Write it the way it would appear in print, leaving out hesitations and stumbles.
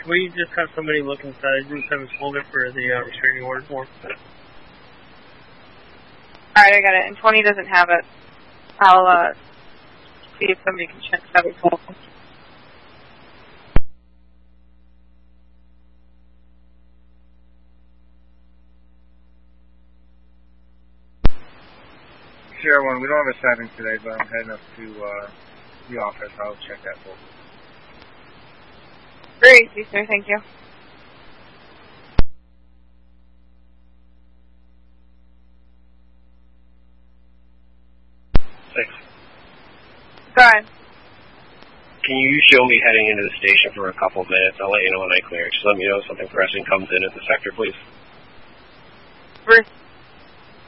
Can we just have somebody look inside Route 7's folder for the restraining order form? Alright, I got it. And 20 doesn't have it. I'll see if somebody can check 7's folder. Sierra 1, we don't have a sighting today, but I'm heading up to the office. I'll check that folder. Very easy, sir. Thank you. Thanks. Go ahead. Can you show me heading into the station for a couple of minutes? I'll let you know when I clear. Just let me know if something pressing comes in at the sector, please. Bruce.